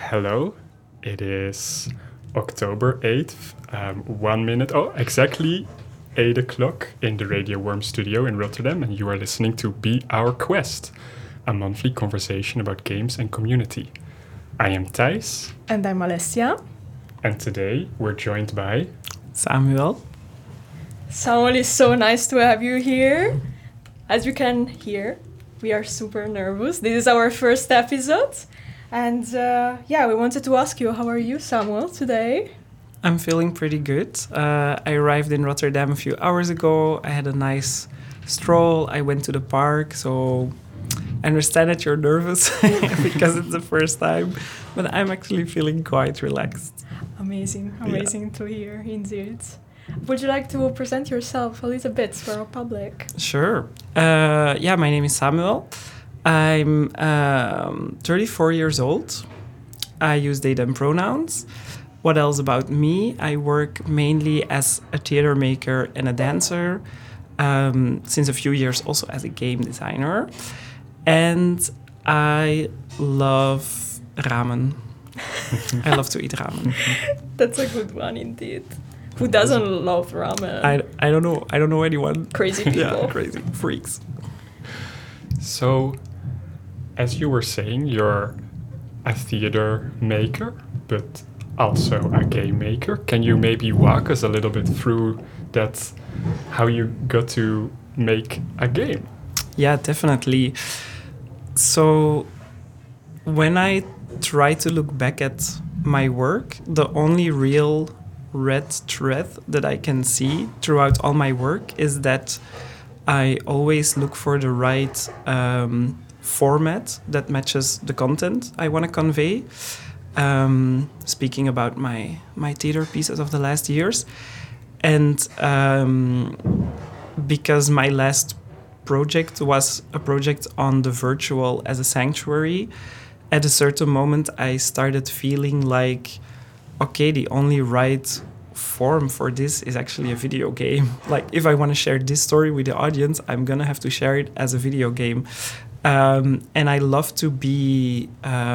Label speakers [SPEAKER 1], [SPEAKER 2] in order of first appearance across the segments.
[SPEAKER 1] Hello, it is October 8th, 1 minute, exactly 8 o'clock in the Radio Worm studio in Rotterdam, and you are listening to Be Our Quest, a monthly conversation about games and community. I am Thijs.
[SPEAKER 2] And I'm Alessia.
[SPEAKER 1] And today we're joined by...
[SPEAKER 3] Samuel.
[SPEAKER 2] Samuel, it's so nice to have you here. As you can hear, we are super nervous. This is our first episode. And we wanted to ask you, how are you, Samuel, today?
[SPEAKER 3] I'm feeling pretty good. I arrived in Rotterdam a few hours ago. I had a nice stroll. I went to the park, so I understand that you're nervous because it's the first time, but I'm actually feeling quite relaxed.
[SPEAKER 2] Amazing to hear, indeed. Would you like to present yourself a little bit for our public?
[SPEAKER 3] Sure. My name is Samuel. I'm 34 years old. I use they, them pronouns. What else about me? I work mainly as a theater maker and a dancer, since a few years also as a game designer. And I love ramen. I love to eat ramen.
[SPEAKER 2] That's a good one, indeed. Who doesn't love ramen?
[SPEAKER 3] I don't know. I don't know anyone.
[SPEAKER 2] Crazy people.
[SPEAKER 3] Yeah, crazy freaks.
[SPEAKER 1] So, as you were saying, you're a theater maker, but also a game maker. Can you maybe walk us a little bit through that, how you got to make a game?
[SPEAKER 3] Yeah, definitely. So, when I try to look back at my work, the only real red thread that I can see throughout all my work is that I always look for the right format that matches the content I want to convey. Speaking about my theater pieces of the last years. And because my last project was a project on the virtual as a sanctuary, at a certain moment I started feeling like, okay, the only right form for this is actually a video game. Like, if I want to share this story with the audience, I'm gonna have to share it as a video game. And I love to be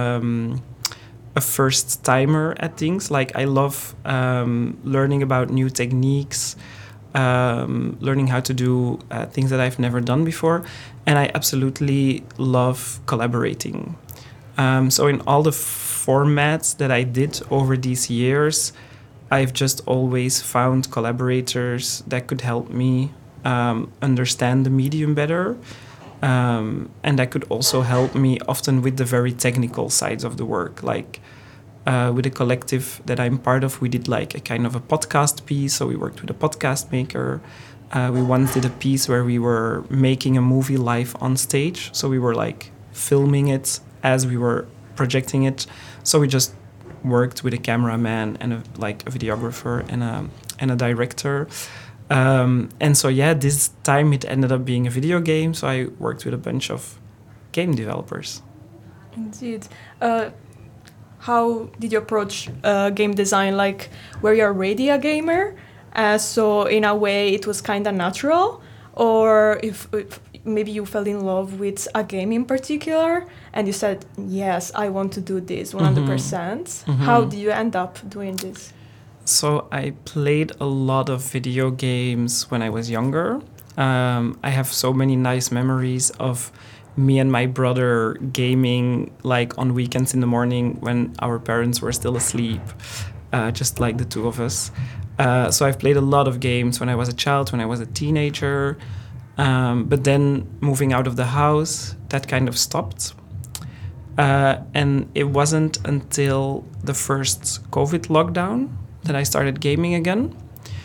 [SPEAKER 3] a first timer at things. Like, I love learning about new techniques, learning how to do things that I've never done before. And I absolutely love collaborating. So in all the formats that I did over these years, I've just always found collaborators that could help me understand the medium better. And that could also help me often with the very technical sides of the work. Like with a collective that I'm part of, we did like a kind of a podcast piece. So we worked with a podcast maker. We once did a piece where we were making a movie live on stage. So we were like filming it as we were projecting it. So we just worked with a cameraman and a videographer and a director. And so, this time it ended up being a video game. So I worked with a bunch of game developers.
[SPEAKER 2] Indeed. How did you approach game design? Like, were you already a gamer? So in a way it was kind of natural? Or if maybe you fell in love with a game in particular and you said, yes, I want to do this 100%. Mm-hmm. How did you end up doing this?
[SPEAKER 3] So I played a lot of video games when I was younger. I have so many nice memories of me and my brother gaming like on weekends in the morning when our parents were still asleep, just like the two of us. So I've played a lot of games when I was a child, when I was a teenager. But then moving out of the house, that kind of stopped. And it wasn't until the first COVID lockdown that I started gaming again.